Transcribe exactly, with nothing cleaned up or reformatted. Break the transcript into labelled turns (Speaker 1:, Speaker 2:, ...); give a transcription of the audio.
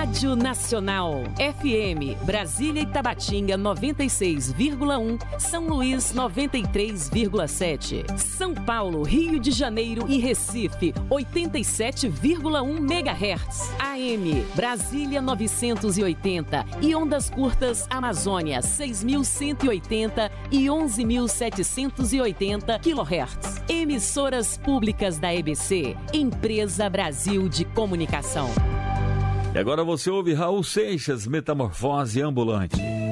Speaker 1: Rádio Nacional. F M, Brasília e Tabatinga noventa e seis vírgula um, São Luís noventa e três vírgula sete, São Paulo, Rio de Janeiro e Recife oitenta e sete vírgula um megahertz. A M, Brasília novecentos e oitenta e ondas curtas Amazônia seis mil cento e oitenta e onze mil setecentos e oitenta quilohertz. Emissoras públicas da E B C, Empresa Brasil de Comunicação.
Speaker 2: E agora você ouve Raul Seixas, Metamorfose Ambulante.